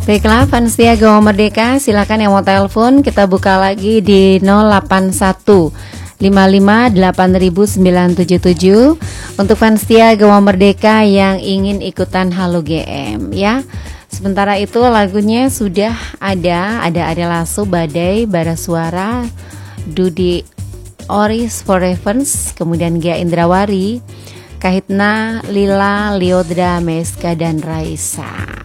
Baiklah, Fansia Gawang Merdeka, silakan yang mau telepon, kita buka lagi di 081 55 8977 untuk Fansia Gawang Merdeka yang ingin ikutan Halo GM ya. Sementara itu lagunya sudah ada Lasso, Badai, Bara Suara, Dudi Oris Forevens, kemudian Gia Indrawari, Kahitna, Lila, Liodra, Meska, dan Raisa.